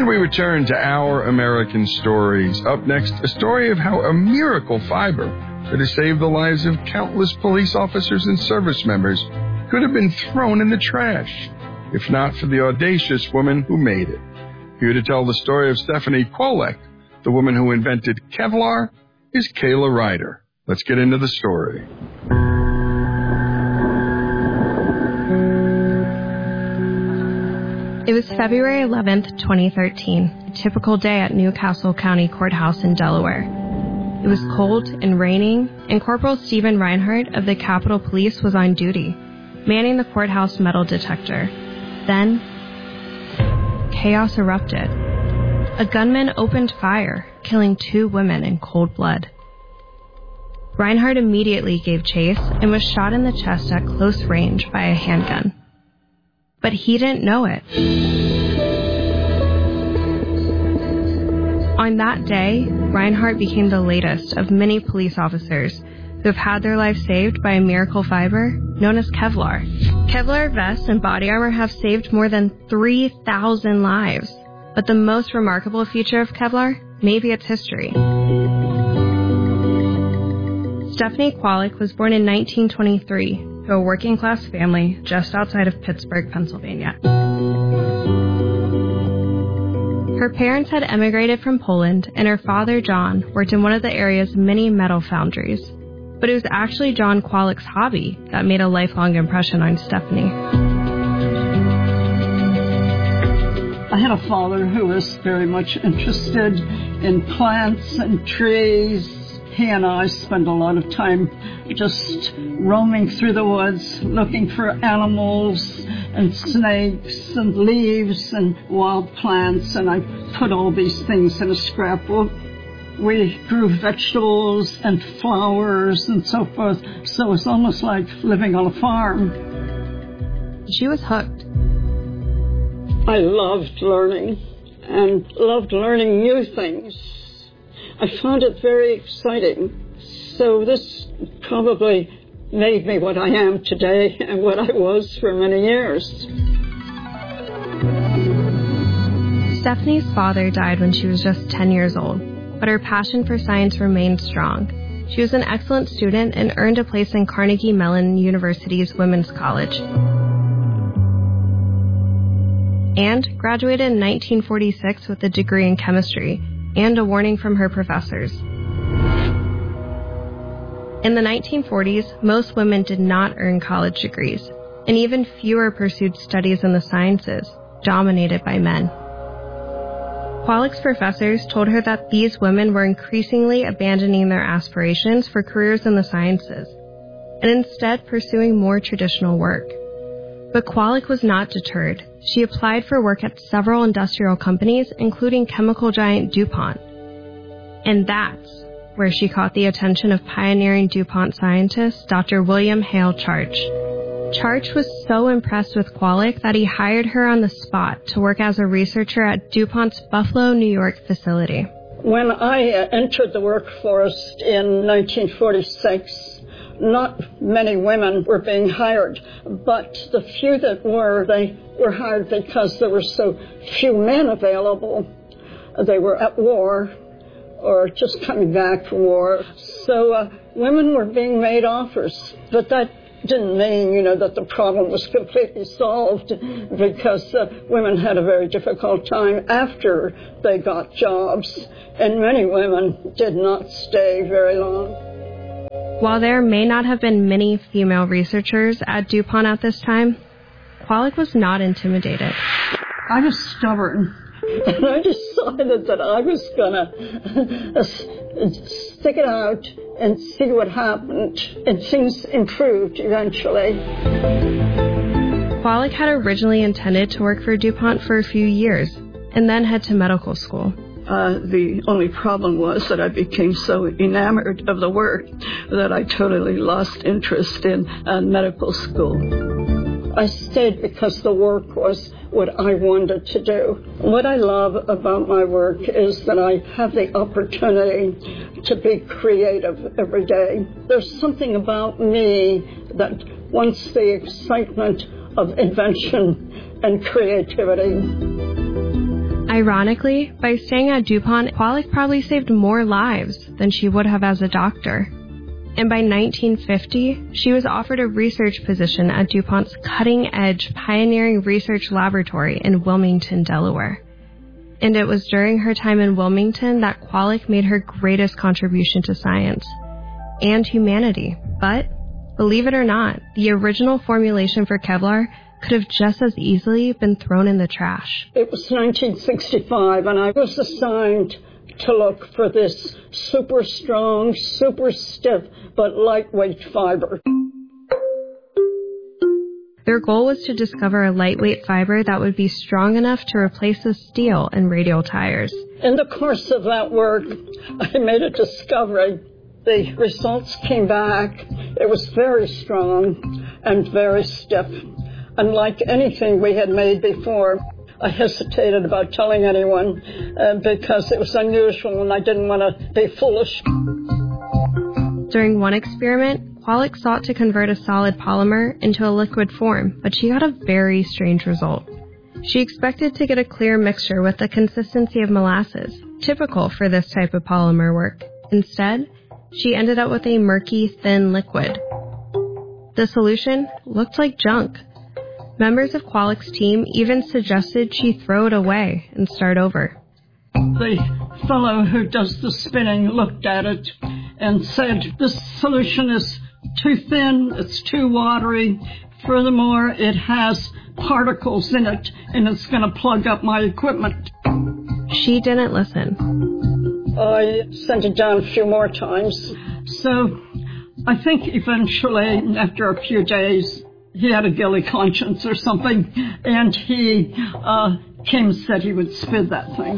And we return to Our American Stories. Up next, a story of how a miracle fiber that has saved the lives of countless police officers and service members could have been thrown in the trash, if not for the audacious woman who made it. Here to tell the story of Stephanie Kwolek, the woman who invented Kevlar, is Kayla Ryder. Let's get into the story. It was February 11th, 2013, a typical day at Newcastle County Courthouse in Delaware. It was cold and raining, and Corporal Stephen Reinhardt of the Capitol Police was on duty, manning the courthouse metal detector. Then, chaos erupted. A gunman opened fire, killing 2 women in cold blood. Reinhardt immediately gave chase and was shot in the chest at close range by a handgun. But he didn't know it. On that day, Reinhardt became the latest of many police officers who have had their lives saved by a miracle fiber known as Kevlar. Kevlar vests and body armor have saved more than 3,000 lives. But the most remarkable feature of Kevlar may be its history. Stephanie Kwolek was born in 1923 to a working-class family just outside of Pittsburgh, Pennsylvania. Her parents had emigrated from Poland, and her father, John, worked in one of the area's many metal foundries. But it was actually John Kwolek's hobby that made a lifelong impression on Stephanie. I had a father who was very much interested in plants and trees. He and I spent a lot of time just roaming through the woods, looking for animals and snakes and leaves and wild plants, and I put all these things in a scrapbook. We grew vegetables and flowers and so forth, so it was almost like living on a farm. She was hooked. I loved learning and loved learning new things. I found it very exciting. So this probably made me what I am today and what I was for many years. Stephanie's father died when she was just 10 years old, but her passion for science remained strong. She was an excellent student and earned a place in Carnegie Mellon University's Women's College, and graduated in 1946 with a degree in chemistry and a warning from her professors. In the 1940s, most women did not earn college degrees, and even fewer pursued studies in the sciences, dominated by men. Kwolek's professors told her that these women were increasingly abandoning their aspirations for careers in the sciences, and instead pursuing more traditional work. But Kwolek was not deterred. She applied for work at several industrial companies, including chemical giant DuPont. And that's where she caught the attention of pioneering DuPont scientist Dr. William Hale Charch. Charch was so impressed with Kwolek that he hired her on the spot to work as a researcher at DuPont's Buffalo, New York facility. When I entered the workforce in 1946, not many women were being hired, but the few that were, they were hired because there were so few men available. They were at war or just coming back from war. So women were being made offers, but that didn't mean, that the problem was completely solved, because women had a very difficult time after they got jobs, and many women did not stay very long. While there may not have been many female researchers at DuPont at this time, Kwolek was not intimidated. I was stubborn, and I decided that I was going to stick it out and see what happened, and things improved eventually. Kwolek had originally intended to work for DuPont for a few years and then head to medical school. The only problem was that I became so enamored of the work that I totally lost interest in medical school. I stayed because the work was what I wanted to do. What I love about my work is that I have the opportunity to be creative every day. There's something about me that wants the excitement of invention and creativity. Ironically, by staying at DuPont, Kwolek probably saved more lives than she would have as a doctor. And by 1950, she was offered a research position at DuPont's cutting-edge pioneering research laboratory in Wilmington, Delaware. And it was during her time in Wilmington that Kwolek made her greatest contribution to science and humanity. But, believe it or not, the original formulation for Kevlar could have just as easily been thrown in the trash. It was 1965, and I was assigned to look for this super strong, super stiff, but lightweight fiber. Their goal was to discover a lightweight fiber that would be strong enough to replace the steel in radial tires. In the course of that work, I made a discovery. The results came back. It was very strong and very stiff. Unlike anything we had made before, I hesitated about telling anyone because it was unusual and I didn't want to be foolish. During one experiment, Kwolek sought to convert a solid polymer into a liquid form, but she got a very strange result. She expected to get a clear mixture with the consistency of molasses, typical for this type of polymer work. Instead, she ended up with a murky, thin liquid. The solution looked like junk. Members of Kwolek's team even suggested she throw it away and start over. The fellow who does the spinning looked at it and said, "This solution is too thin, it's too watery. Furthermore, it has particles in it, and it's going to plug up my equipment." She didn't listen. I sent it down a few more times. So I think eventually, after a few days, he had a guilty conscience or something, and he came and said he would spin that thing.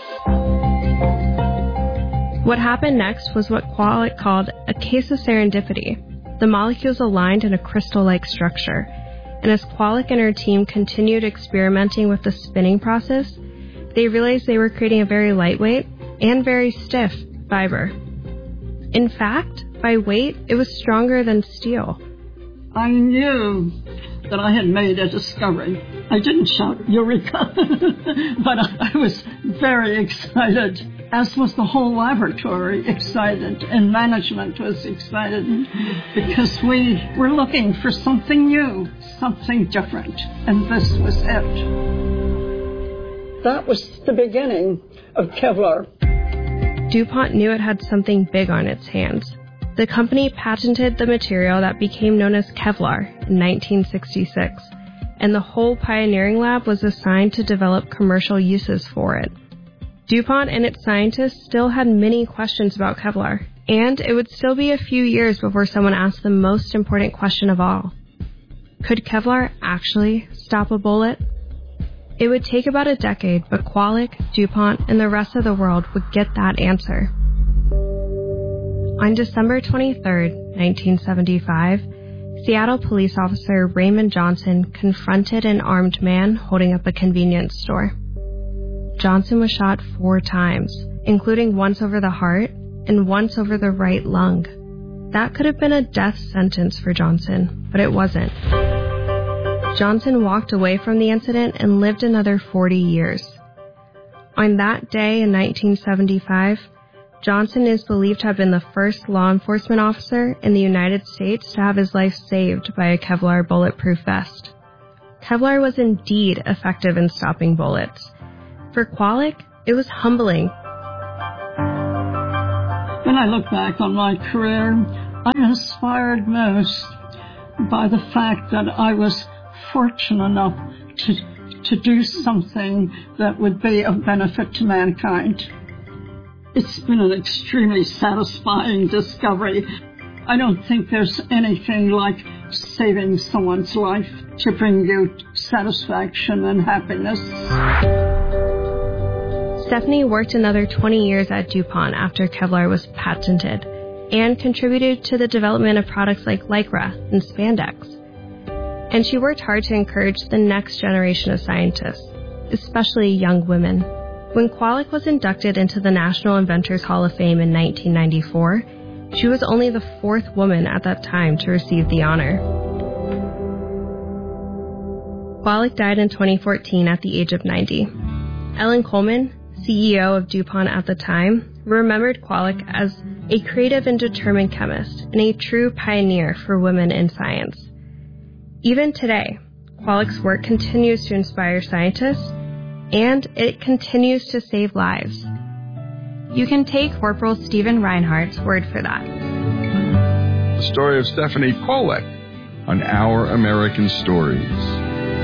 What happened next was what Kwolek called a case of serendipity. The molecules aligned in a crystal-like structure, and as Kwolek and her team continued experimenting with the spinning process, they realized they were creating a very lightweight and very stiff fiber. In fact, by weight, it was stronger than steel. I knew that I had made a discovery. I didn't shout, "Eureka!" but I was very excited, as was the whole laboratory excited, and management was excited, because we were looking for something new, something different, and this was it. That was the beginning of Kevlar. DuPont knew it had something big on its hands. The company patented the material that became known as Kevlar in 1966, and the whole pioneering lab was assigned to develop commercial uses for it. DuPont and its scientists still had many questions about Kevlar, and it would still be a few years before someone asked the most important question of all. Could Kevlar actually stop a bullet? It would take about a decade, but Kwolek, DuPont, and the rest of the world would get that answer. On December 23, 1975, Seattle police officer Raymond Johnson confronted an armed man holding up a convenience store. Johnson was shot 4 times, including once over the heart and once over the right lung. That could have been a death sentence for Johnson, but it wasn't. Johnson walked away from the incident and lived another 40 years. On that day in 1975, Johnson is believed to have been the first law enforcement officer in the United States to have his life saved by a Kevlar bulletproof vest. Kevlar was indeed effective in stopping bullets. For Kwolek, it was humbling. When I look back on my career, I'm inspired most by the fact that I was fortunate enough to do something that would be of benefit to mankind. It's been an extremely satisfying discovery. I don't think there's anything like saving someone's life to bring you satisfaction and happiness. Stephanie worked another 20 years at DuPont after Kevlar was patented and contributed to the development of products like Lycra and spandex. And she worked hard to encourage the next generation of scientists, especially young women. When Kwolek was inducted into the National Inventors Hall of Fame in 1994, she was only the 4th woman at that time to receive the honor. Kwolek died in 2014 at the age of 90. Ellen Coleman, CEO of DuPont at the time, remembered Kwolek as a creative and determined chemist and a true pioneer for women in science. Even today, Kwolek's work continues to inspire scientists, and it continues to save lives. You can take Corporal Stephen Reinhardt's word for that. The story of Stephanie Kwolek on Our American Stories.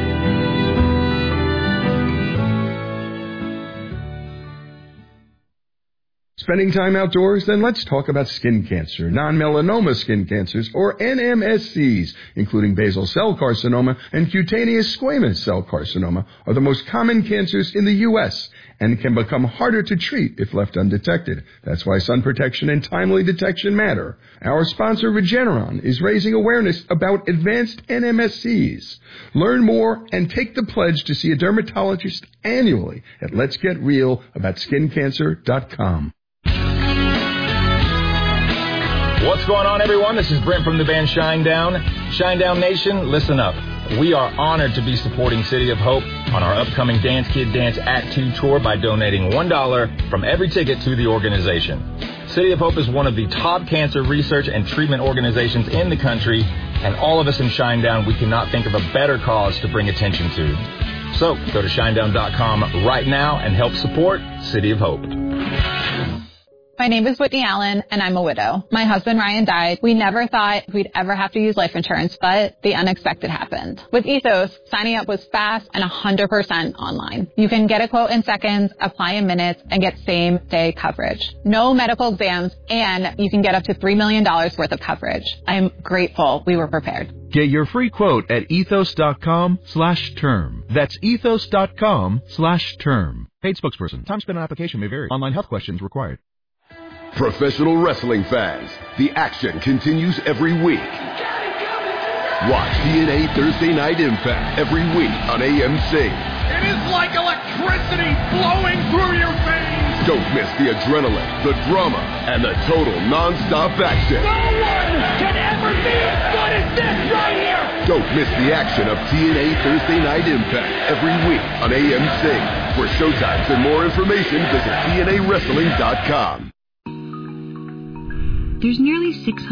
Spending time outdoors? Then let's talk about skin cancer. Non-melanoma skin cancers, or NMSCs, including basal cell carcinoma and cutaneous squamous cell carcinoma, are the most common cancers in the U.S. and can become harder to treat if left undetected. That's why sun protection and timely detection matter. Our sponsor, Regeneron, is raising awareness about advanced NMSCs. Learn more and take the pledge to see a dermatologist annually at letsgetrealaboutSkinCancer.com. What's going on, everyone? This is Brent from the band Shinedown. Shinedown Nation, listen up. We are honored to be supporting City of Hope on our upcoming Dance Kid Dance Act 2 tour by donating $1 from every ticket to the organization. City of Hope is one of the top cancer research and treatment organizations in the country, and all of us in Shinedown, we cannot think of a better cause to bring attention to. So, go to shinedown.com right now and help support City of Hope. My name is Whitney Allen, and I'm a widow. My husband, Ryan, died. We never thought we'd ever have to use life insurance, but the unexpected happened. With Ethos, signing up was fast and 100% online. You can get a quote in seconds, apply in minutes, and get same-day coverage. No medical exams, and you can get up to $3 million worth of coverage. I'm grateful we were prepared. Get your free quote at ethos.com/term. That's ethos.com/term. Paid spokesperson. Time spent on application may vary. Online health questions required. Professional wrestling fans, the action continues every week. Watch TNA Thursday Night Impact every week on AMC. It is like electricity flowing through your veins. Don't miss the adrenaline, the drama, and the total non-stop action. No one can ever be as good as this right here. Don't miss the action of TNA Thursday Night Impact every week on AMC. For showtimes and more information, visit TNAWrestling.com. There's nearly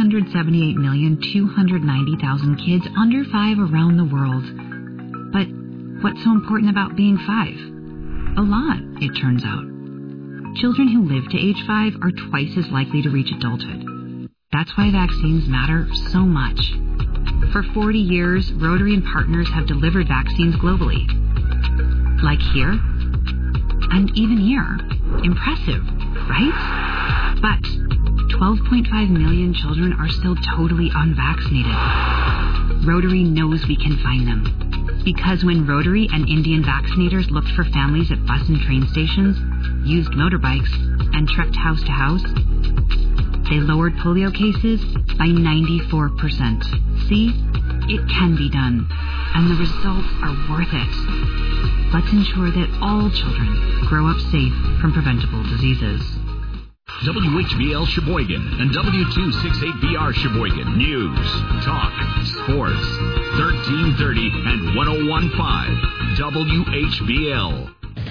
678,290,000 kids under 5 around the world. But what's so important about being 5? A lot, it turns out. Children who live to age 5 are twice as likely to reach adulthood. That's why vaccines matter so much. For 40 years, Rotary and partners have delivered vaccines globally. Like here, and even here. Impressive, right? But 12.5 million children are still totally unvaccinated. Rotary knows we can find them. Because when Rotary and Indian vaccinators looked for families at bus and train stations, used motorbikes, and trekked house to house, they lowered polio cases by 94%. See? It can be done. And the results are worth it. Let's ensure that all children grow up safe from preventable diseases. WHBL Sheboygan and W268BR Sheboygan. News, talk, sports. 1330 and 1015 WHBL.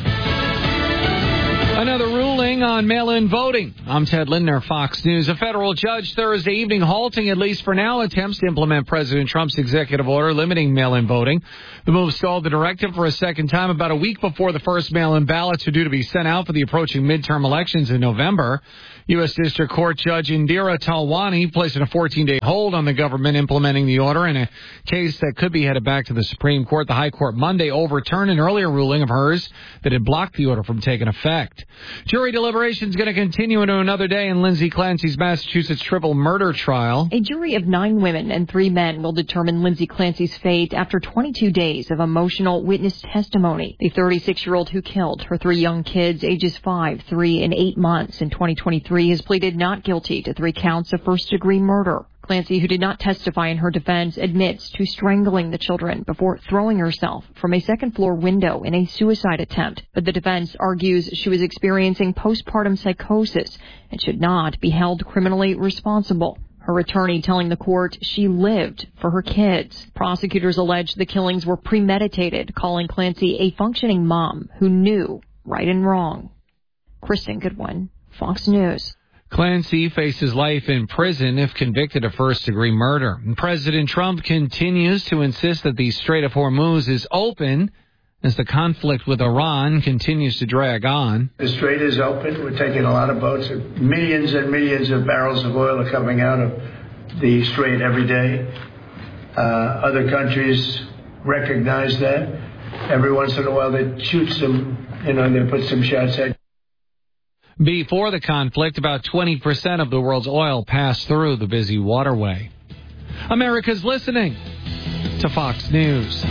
Another ruling on mail-in voting. I'm Ted Lindner, Fox News. A federal judge Thursday evening halting, at least for now, attempts to implement President Trump's executive order limiting mail-in voting. The move stalled the directive for a second time about a week before the first mail-in ballots are due to be sent out for the approaching midterm elections in November. U.S. District Court Judge Indira Talwani placing a 14-day hold on the government implementing the order in a case that could be headed back to the Supreme Court. The High Court Monday overturned an earlier ruling of hers that had blocked the order from taking effect. Jury deliberations going to continue into another day in Lindsay Clancy's Massachusetts triple murder trial. A jury of 9 women and 3 men will determine Lindsay Clancy's fate after 22 days of emotional witness testimony. The 36-year-old who killed her 3 young kids, ages 5, 3, and 8 months in 2023, has pleaded not guilty to 3 counts of first-degree murder. Clancy, who did not testify in her defense, admits to strangling the children before throwing herself from a second-floor window in a suicide attempt. But the defense argues she was experiencing postpartum psychosis and should not be held criminally responsible. Her attorney telling the court she lived for her kids. Prosecutors allege the killings were premeditated, calling Clancy a functioning mom who knew right and wrong. Kristen Goodwin, Fox News. Clancy faces life in prison if convicted of first-degree murder. President Trump continues to insist that the Strait of Hormuz is open as the conflict with Iran continues to drag on. The strait is open. We're taking a lot of boats. Millions and millions of barrels of oil are coming out of the strait every day. Other countries recognize that. Every once in a while they shoot some, they put some shots at. Before the conflict, about 20% of the world's oil passed through the busy waterway. America's listening to Fox News.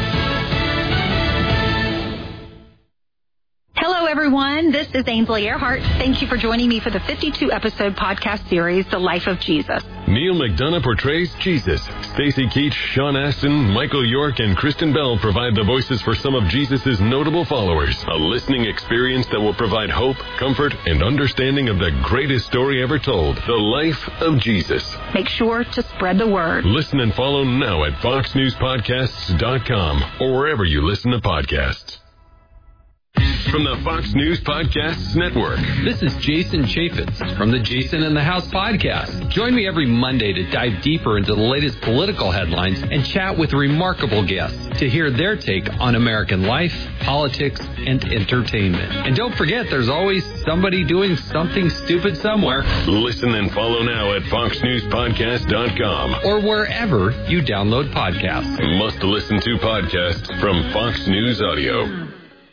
Hello, everyone. This is Ainsley Earhart. Thank you for joining me for the 52-episode podcast series, The Life of Jesus. Neil McDonough portrays Jesus. Stacey Keach, Sean Astin, Michael York, and Kristen Bell provide the voices for some of Jesus' notable followers. A listening experience that will provide hope, comfort, and understanding of the greatest story ever told, the life of Jesus. Make sure to spread the word. Listen and follow now at foxnewspodcasts.com or wherever you listen to podcasts. From the Fox News Podcasts Network. This is Jason Chaffetz from the Jason in the House podcast. Join me every Monday to dive deeper into the latest political headlines and chat with remarkable guests to hear their take on American life, politics, and entertainment. And don't forget, there's always somebody doing something stupid somewhere. Listen and follow now at foxnewspodcast.com or wherever you download podcasts. Must listen to podcasts from Fox News Audio.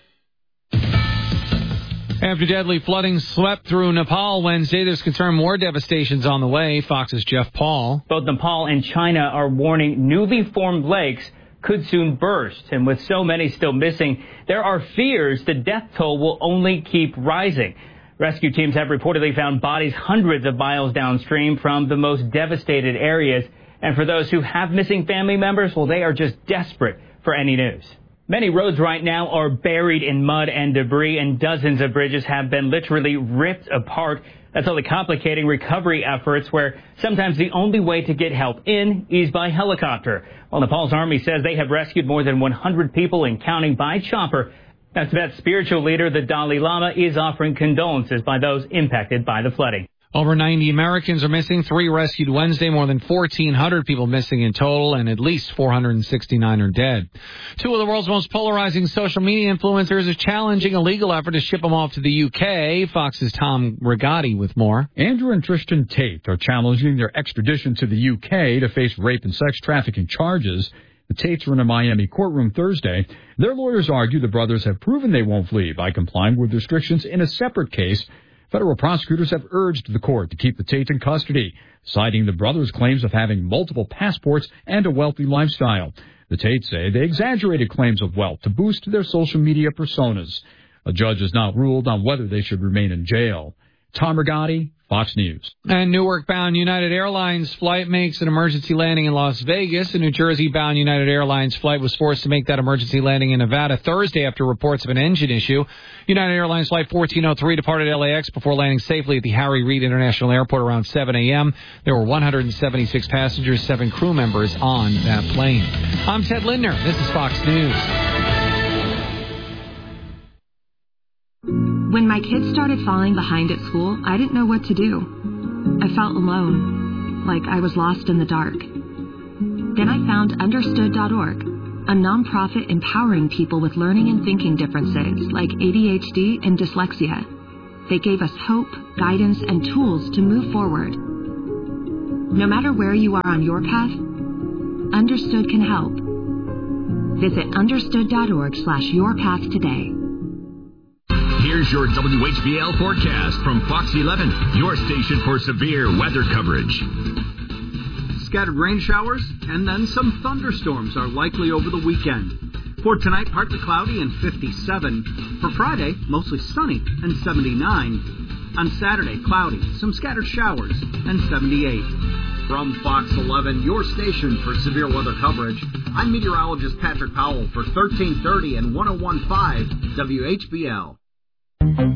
After deadly flooding swept through Nepal Wednesday, there's concern more devastation's on the way. Fox's Jeff Paul. Both Nepal and China are warning newly formed lakes could soon burst. And with so many still missing, there are fears the death toll will only keep rising. Rescue teams have reportedly found bodies hundreds of miles downstream from the most devastated areas. And for those who have missing family members, well, they are just desperate for any news. Many roads right now are buried in mud and debris, and dozens of bridges have been literally ripped apart. That's only complicating recovery efforts, where sometimes the only way to get help in is by helicopter. Well, Nepal's army says they have rescued more than 100 people and counting by chopper. Now, Tibet's spiritual leader, the Dalai Lama, is offering condolences by those impacted by the flooding. Over 90 Americans are missing, 3 rescued Wednesday, more than 1,400 people missing in total, and at least 469 are dead. 2 of the world's most polarizing social media influencers are challenging a legal effort to ship them off to the UK. Fox's Tom Rigotti with more. Andrew and Tristan Tate are challenging their extradition to the UK to face rape and sex trafficking charges. The Tates were in a Miami courtroom Thursday. Their lawyers argue the brothers have proven they won't flee by complying with restrictions in a separate case. Federal prosecutors have urged the court to keep the Tates in custody, citing the brothers' claims of having multiple passports and a wealthy lifestyle. The Tates say they exaggerated claims of wealth to boost their social media personas. A judge has now ruled on whether they should remain in jail. Tom Rigotti, Fox News. And Newark-bound United Airlines flight makes an emergency landing in Las Vegas. A New Jersey-bound United Airlines flight was forced to make that emergency landing in Nevada Thursday after reports of an engine issue. United Airlines Flight 1403 departed LAX before landing safely at the Harry Reid International Airport around 7 a.m. There were 176 passengers, 7 crew members on that plane. I'm Ted Lindner. This is Fox News. When my kids started falling behind at school, I didn't know what to do. I felt alone, like I was lost in the dark. Then I found Understood.org, a nonprofit empowering people with learning and thinking differences like ADHD and dyslexia. They gave us hope, guidance, and tools to move forward. No matter where you are on your path, Understood can help. Visit Understood.org/yourpath today. Here's your WHBL forecast from Fox 11, your station for severe weather coverage. Scattered rain showers and then some thunderstorms are likely over the weekend. For tonight, partly cloudy and 57. For Friday, mostly sunny and 79. On Saturday, cloudy, some scattered showers and 78. From Fox 11, your station for severe weather coverage, I'm meteorologist Patrick Powell for 1330 and 101.5 WHBL.